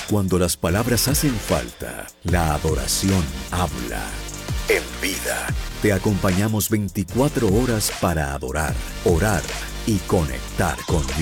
Cuando las palabras hacen falta, la adoración habla. En Vida, te acompañamos 24 horas para adorar, orar y conectar con Dios.